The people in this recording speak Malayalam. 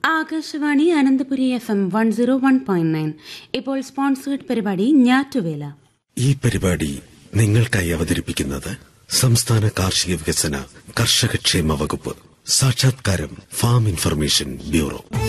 ആകാശവാണി അനന്തപുരി FM 101.9. ഇപ്പോൾ സ്പോൺസേർഡ് പരിപാടി ഞാറ്റുവേല. ഈ പരിപാടി നിങ്ങൾക്കായി അവതരിപ്പിക്കുന്നത് സംസ്ഥാന കാർഷിക വികസന കർഷകക്ഷേമ വകുപ്പ്. സാക്ഷാത്കാരം ഫാം ഇൻഫർമേഷൻ ബ്യൂറോ.